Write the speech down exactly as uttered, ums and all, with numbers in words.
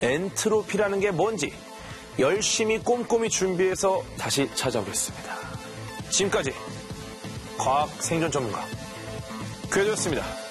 엔트로피라는 게 뭔지 열심히 꼼꼼히 준비해서 다시 찾아오겠습니다. 지금까지 과학 생존 전문가 궤도였습니다.